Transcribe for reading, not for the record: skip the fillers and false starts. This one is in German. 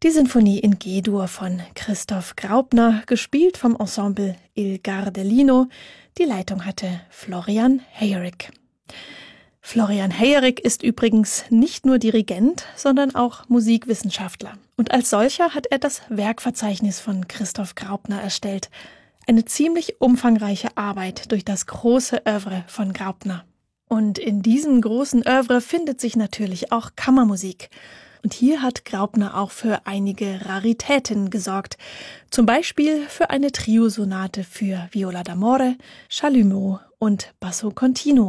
Die Sinfonie in G-Dur von Christoph Graupner, gespielt vom Ensemble Il Gardellino. Die Leitung hatte Florian Heyerik. Florian Heyerik ist übrigens nicht nur Dirigent, sondern auch Musikwissenschaftler. Und als solcher hat er das Werkverzeichnis von Christoph Graupner erstellt. Eine ziemlich umfangreiche Arbeit durch das große Œuvre von Graupner. Und in diesem großen Œuvre findet sich natürlich auch Kammermusik. Und hier hat Graupner auch für einige Raritäten gesorgt. Zum Beispiel für eine Triosonate für Viola d'Amore, Chalumeau und Basso Continuo.